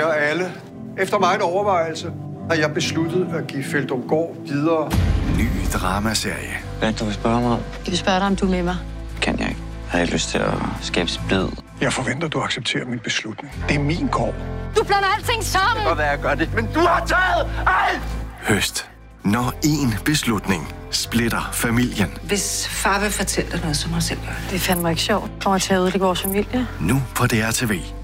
Kære alle, efter meget overvejelse har jeg besluttet at give Feldumgaard videre. Ny dramaserie. Hvad du vil spørge mig om? Jeg vil spørge dig, om du er med mig. Kan jeg ikke. Har jeg lyst til at skabe splid? Jeg forventer, du accepterer min beslutning. Det er min gård. Du blander alting sammen! Det kan godt være, jeg gør det, men du har taget alt! Høst. Når én beslutning splitter familien. Hvis far vil fortælle dig noget, så må du selv gøre det. Det er fandme ikke sjovt. Kommer til at ødelægge vores familie. Nu på DR TV.